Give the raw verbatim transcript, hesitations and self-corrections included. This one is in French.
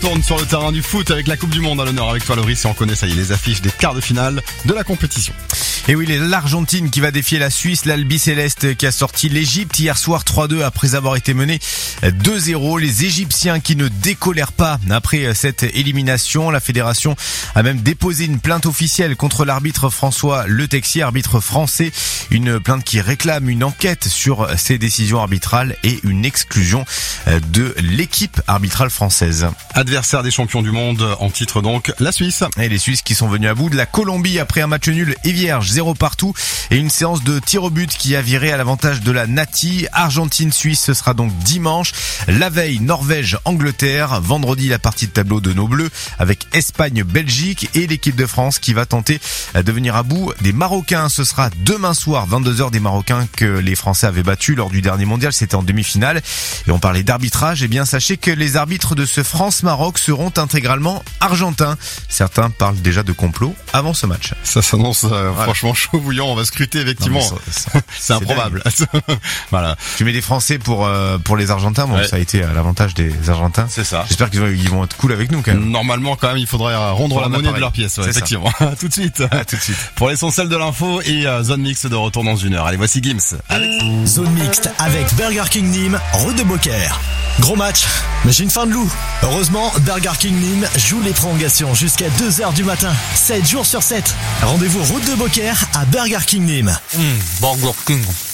tourne sur le terrain du foot avec la Coupe du Monde à l'honneur avec toi Loris et on connaît ça y est les affiches des quarts de finale de la compétition. Et oui, l'Argentine qui va défier la Suisse, l'Albi Céleste qui a sorti l'Égypte hier soir trois deux après avoir été mené deux zéro. Les Égyptiens qui ne décolèrent pas après cette élimination. La fédération a même déposé une plainte officielle contre l'arbitre François Le Texier, arbitre français. Une plainte qui réclame une enquête sur ces décisions arbitrales et une exclusion de l'équipe arbitrale française. Adversaire des champions du monde en titre donc, la Suisse. Et les Suisses qui sont venus à bout de la Colombie après un match nul et vierge, zéro partout, et une séance de tir au but qui a viré à l'avantage de la Nati. Argentine-Suisse, ce sera donc dimanche. La veille, Norvège-Angleterre. Vendredi, la partie de tableau de nos Bleus avec Espagne-Belgique et l'équipe de France qui va tenter de venir à bout des Marocains. Ce sera demain soir, vingt-deux heures, des Marocains que les Français avaient battus lors du dernier mondial. C'était en demi-finale. Et on parlait d'arbitrage. Eh bien, sachez que les arbitres de ce France-Maroc seront intégralement argentins. Certains parlent déjà de complot avant ce match. Ça s'annonce euh, voilà. Franchement chaud bouillant. On va scruter effectivement. Non, ça, ça, c'est improbable. Voilà. Tu mets des Français pour euh, pour les Argentins. Bon, ouais. Ça a été à l'avantage des Argentins. C'est ça. J'espère qu'ils vont, ils vont être cool avec nous quand même. Normalement, quand même, il faudrait rendre la monnaie de leur pièce. Ouais, effectivement. À tout de suite. À tout de suite. Pour l'essentiel de l'info et euh, Zone Mixte de retour dans une heure. Allez, voici Gims. Avec... Zone Mixte avec Burger King Nîmes, Route de Beaucaire. Gros match, mais j'ai une faim de loup. Heureusement, Burger King Nîmes joue les prolongations jusqu'à deux heures du matin, sept jours sur sept. Rendez-vous route de Beaucaire à Burger King Nîmes. Mmh, Burger King.